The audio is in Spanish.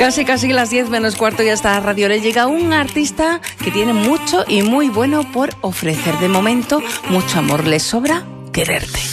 Casi las 10 menos cuarto ya está Radio. Le llega un artista que tiene mucho y muy bueno por ofrecer. De momento, mucho amor. Le sobra quererte.